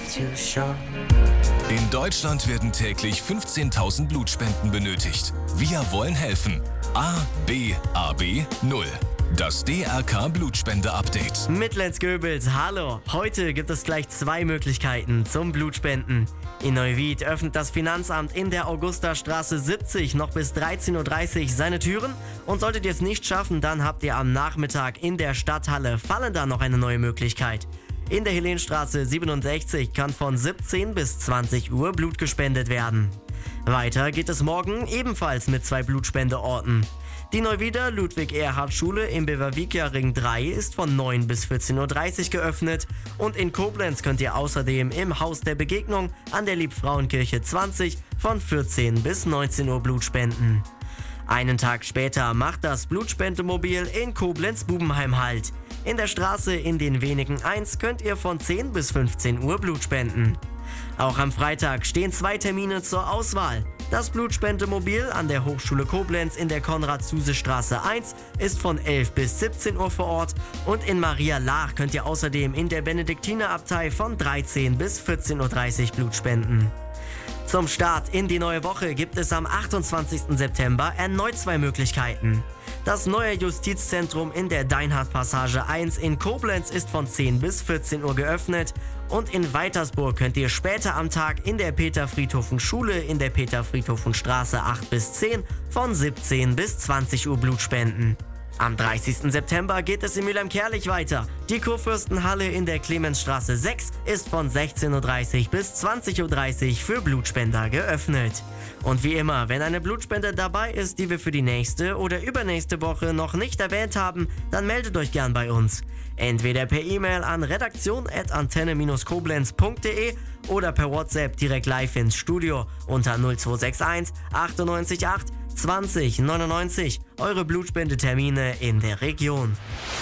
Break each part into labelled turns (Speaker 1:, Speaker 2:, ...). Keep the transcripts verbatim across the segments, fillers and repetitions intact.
Speaker 1: In Deutschland werden täglich fünfzehntausend Blutspenden benötigt. Wir wollen helfen. A B A B null. Das D R K-Blutspende-Update.
Speaker 2: Mittlens-Göbels, hallo. Heute gibt es gleich zwei Möglichkeiten zum Blutspenden. In Neuwied öffnet das Finanzamt in der Augustastraße siebzig noch bis dreizehn Uhr dreißig seine Türen. Und solltet ihr es nicht schaffen, dann habt ihr am Nachmittag in der Stadthalle Fallenda noch eine neue Möglichkeit. In der Helenstraße siebenundsechzig kann von siebzehn bis zwanzig Uhr Blut gespendet werden. Weiter geht es morgen ebenfalls mit zwei Blutspendeorten. Die Neuwieder Ludwig-Erhard-Schule im Beverwijk-Ring drei ist von neun bis vierzehn Uhr dreißig geöffnet und in Koblenz könnt ihr außerdem im Haus der Begegnung an der Liebfrauenkirche zwanzig von vierzehn bis neunzehn Uhr Blut spenden. Einen Tag später macht das Blutspendemobil in Koblenz-Bubenheim Halt. In der Straße in den Wenigen eins könnt ihr von zehn bis fünfzehn Uhr Blut spenden. Auch am Freitag stehen zwei Termine zur Auswahl. Das Blutspendemobil an der Hochschule Koblenz in der Konrad-Zuse-Straße eins ist von elf bis siebzehn Uhr vor Ort und in Maria Laach könnt ihr außerdem in der Benediktinerabtei von dreizehn bis vierzehn Uhr dreißig Blut spenden. Zum Start in die neue Woche gibt es am achtundzwanzigsten September erneut zwei Möglichkeiten. Das neue Justizzentrum in der Deinhardt-Passage eins in Koblenz ist von zehn bis vierzehn Uhr geöffnet und in Weitersburg könnt ihr später am Tag in der Peter-Friedhofen-Schule in der Peter-Friedhofen-Straße acht bis zehn von siebzehn bis zwanzig Uhr Blut spenden. Am dreißigsten September geht es in Mülheim-Kärlich weiter. Die Kurfürstenhalle in der Clemensstraße sechs ist von sechzehn Uhr dreißig bis zwanzig Uhr dreißig für Blutspender geöffnet. Und wie immer, wenn eine Blutspende dabei ist, die wir für die nächste oder übernächste Woche noch nicht erwähnt haben, dann meldet euch gern bei uns. Entweder per E-Mail an redaktion at antenne dash koblenz punkt de oder per WhatsApp direkt live ins Studio unter null zwei sechs eins achtundneunzig acht zwanzig neunundneunzig. Eure Blutspendetermine in der Region.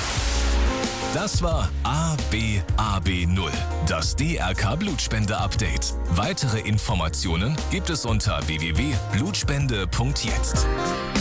Speaker 1: Das war A B A B null, das D R K-Blutspende-Update. Weitere Informationen gibt es unter w w w punkt blutspende punkt jetzt.